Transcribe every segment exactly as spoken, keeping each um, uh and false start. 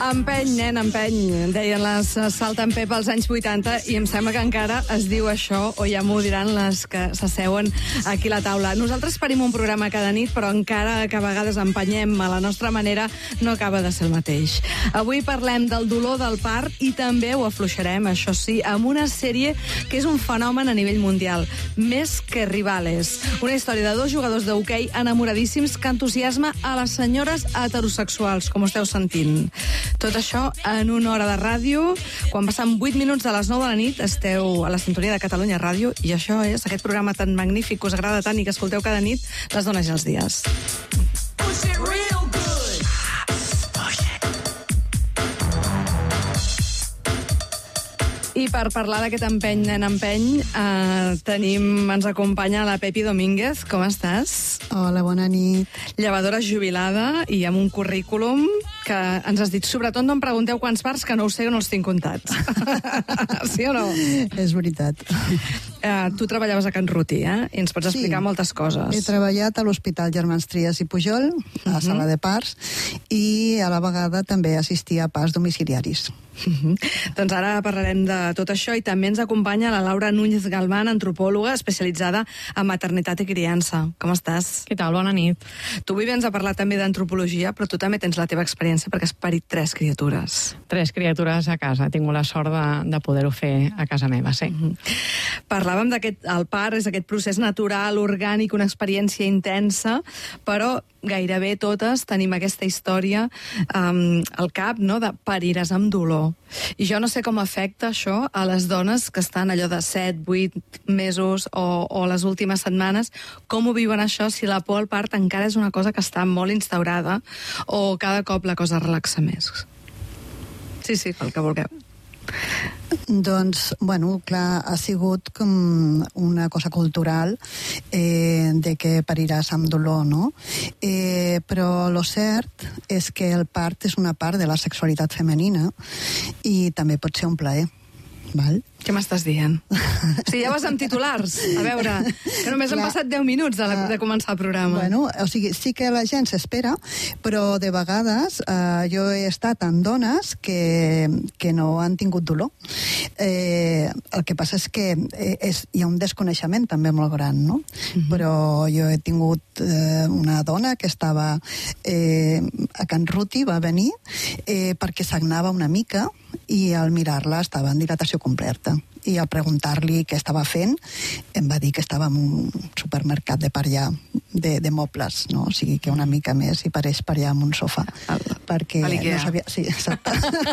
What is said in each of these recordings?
Empeny, nen, empeny. Deien les Salt and Pep als anys vuitanta i em sembla que encara es diu això, o ja m'ho diran les que s'asseuen aquí a la taula. Nosaltres parim un programa cada nit, però encara que a vegades empenyem a la nostra manera, no acaba de ser el mateix. Avui parlem del dolor del part i també ho afluixarem, això sí, amb una sèrie que és un fenomen a nivell mundial, Més que Rivales. Una història de dos jugadors d'hoquei enamoradíssims que entusiasma a les senyores heterosexuals, com esteu sentint. Tot això en una hora de ràdio. Quan passen vuit minuts de les nou de la nit esteu a la sintonia de Catalunya Ràdio i això és aquest programa tan magnífic que us agrada tant i que escolteu cada nit, les dones i els dies. I per parlar d'aquest empeny, nen, empeny, eh, tenim, ens acompanya la Pepi Domínguez. Com estàs? Hola, bona nit. Llevadora jubilada i amb un currículum que ens has dit, sobretot no em pregunteu quants parts, que no ho sé, no els tinc comptats. Sí o no? És veritat. Eh, tu treballaves a Can Ruti, eh? I ens pots explicar sí, moltes coses. He treballat a l'Hospital Germans Trias i Pujol, a la uh-huh. sala de parts, i a la vegada també assistia a parts domiciliaris. Uh-huh. Doncs ara parlarem de tot això i també ens acompanya la Laura Núñez Galván, antropòloga especialitzada en maternitat i criança. Com estàs? Què tal? Bona nit. Tu avui vens a parlar també d'antropologia, però tu també tens la teva experiència perquè has parit tres criatures. Tres criatures a casa. He tingut la sort de, de poder-ho fer a casa meva, sí. Uh-huh. Parlàvem d'aquest, el part és aquest procés natural, orgànic, una experiència intensa, però gairebé totes tenim aquesta història um, al cap, no?, de pariràs amb dolor. I jo no sé com afecta això a les dones que estan allò de set, vuit mesos o, o les últimes setmanes. Com ho viuen això si la por al part encara és una cosa que està molt instaurada o cada cop la cosa relaxa més? Sí, sí, el que vulgueu. Doncs, bueno, clar, ha sigut com una cosa cultural eh, de que pariràs amb dolor, no? Eh, però lo cert és que el part és una part de la sexualitat femenina i també pot ser un plaer, val? Què m'estàs dient? Sí, ja vas amb titulars. A veure, que només han passat deu minuts de, la, de començar el programa. Bueno, o sigui, sí que la gent s'espera, però de vegades eh, jo he estat amb dones que, que no han tingut dolor. Eh, el que passa és que és, hi ha un desconeixement també molt gran, no? Uh-huh. Però jo he tingut eh, una dona que estava eh, a Can Ruti, va venir eh, perquè sagnava una mica i al mirar-la estava en dilatació completa. I al preguntar-li què estava fent, em va dir que estava en un supermercat de parlar de, de mobles, no? O sigui que una mica més i pareix parlar en un sofà. El, perquè no sabia... Sí, exacte.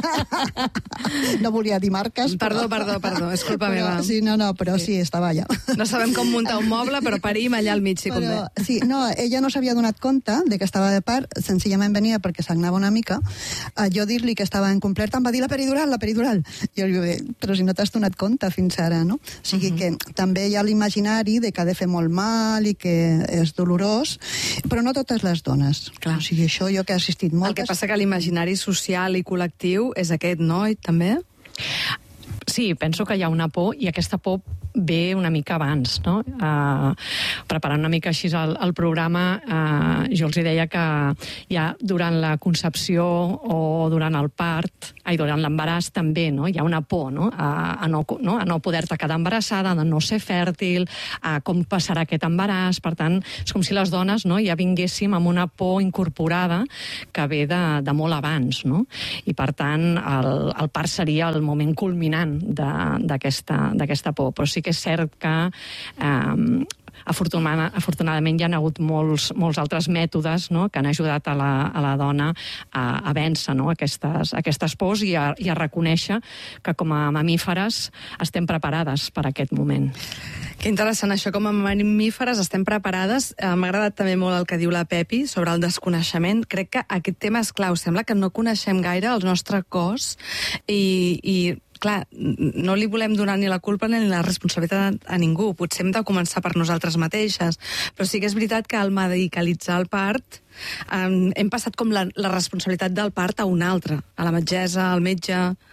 No volia dir marques. Perdó, però... perdó, perdó, és culpa però, meva. Sí, no, no, però sí, sí estava allà. No sabem com muntar un moble, però parim allà al mig, si convé. Sí, no, ella no s'havia donat compte de que estava de part, senzillament venia perquè sagnava una mica. A jo dir-li que estava incompleta em va dir la peridural, la peridural. Jo li dic, però si no t'has donat compte fins ara, no? O sigui uh-huh. que també hi ha l'imaginari de que ha de fer molt mal i que és dolorós, però no totes les dones. Clar. O sigui, això jo que he assistit moltes... El que passa que l'imaginari social i col·lectiu és aquest, no? I també? Sí, penso que hi ha una por i aquesta por ve una mica abans, no? Uh, preparant una mica així el, el programa, uh, jo els deia que ja durant la concepció o durant el part, ai, durant l'embaràs també, no? Hi ha una por, no? A, a no, no? a no poder-te quedar embarassada, a no ser fèrtil, a com passarà aquest embaràs. Per tant, és com si les dones, no?, ja vinguéssim amb una por incorporada que ve de, de molt abans, no? I per tant, el, el part seria el moment culminant d'aquesta d'aquesta por. Però sí que és cert que eh, afortunadament, afortunadament hi ha hagut molts, molts altres mètodes, no?, que han ajudat a la, a la dona a, a vèncer, no?, aquestes, aquestes pors i a, i a reconèixer que com a mamíferes estem preparades per a aquest moment. Que interessant això, com a mamíferes estem preparades. Eh, M'ha agradat també molt el que diu la Pepi sobre el desconeixement. Crec que aquest tema és clau. Sembla que no coneixem gaire el nostre cos i, i clar, no li volem donar ni la culpa ni la responsabilitat a ningú. Potser hem de començar per nosaltres mateixes. Però sí que és veritat que al medicalitzar el part eh, hem passat com la, la responsabilitat del part a un altre, a la metgessa, al metge...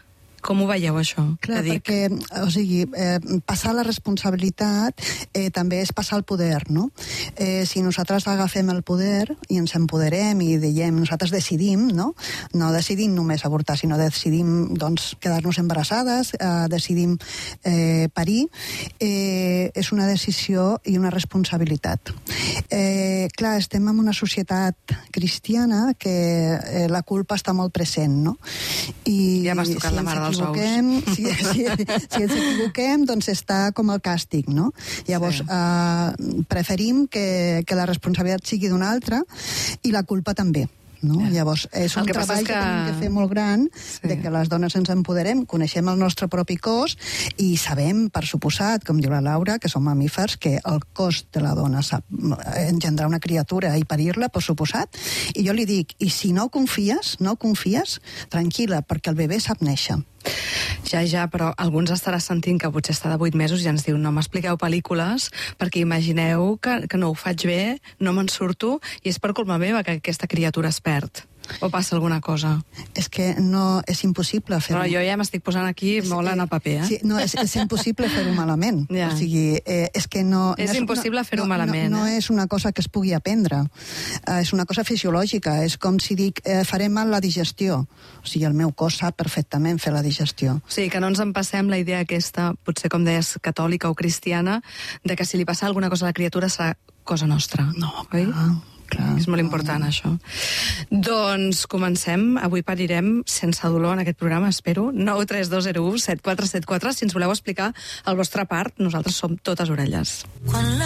Com ho veieu, això? Clar, que dic? perquè, o sigui, eh, passar la responsabilitat eh, també és passar el poder, no? Eh, si nosaltres agafem el poder i ens empoderem i diem, nosaltres decidim, no? No decidim només avortar, sinó decidim, doncs, quedar-nos embarassades, eh, decidim eh, parir, eh, és una decisió i una responsabilitat. Eh, clar, estem en una societat cristiana que eh, la culpa està molt present, no? I ja m'has tocat si la mare dels ous. Si, si, si ens equivoquem, doncs està com el càstig, no? Llavors, sí. eh, preferim que, que la responsabilitat sigui d'un altre i la culpa també. No? Yeah. Llavors, és un treball que... que tenim que fer molt gran, sí. de que les dones ens empoderem, coneixem el nostre propi cos i sabem, per suposat, com diu la Laura, que som mamífers, que el cos de la dona sap engendrar una criatura i parir-la, per suposat, i jo li dic, i si no confies, no confies, tranquil·la, perquè el bebè sap néixer. Ja, ja, però alguns estarà sentint que potser està de vuit mesos i ens diu no m'expliqueu pel·lícules perquè imagineu que, que no ho faig bé, no me'n surto i és per culpa meva que aquesta criatura es perd. O passa alguna cosa? És que no, és impossible fer-ho. Però jo ja m'estic posant aquí molt en el paper, eh? Sí, no, és, és impossible fer-ho malament. Ja. O sigui, eh, és que no... És, no és impossible no, fer-ho no, malament. No, no eh? és una cosa que es pugui aprendre. Uh, és una cosa fisiològica. És com si dic, eh, faré mal la digestió. O sigui, el meu cos sap perfectament fer la digestió. O sigui, que no ens en passem la idea aquesta, potser com deies, catòlica o cristiana, de que si li passa alguna cosa a la criatura serà cosa nostra. No, oi? clar. Clar, és molt important, no. això. Doncs comencem. Avui parirem sense dolor en aquest programa, espero. nou tres dos zero u set quatre set quatre. Si ens voleu explicar el vostre part, nosaltres som totes orelles.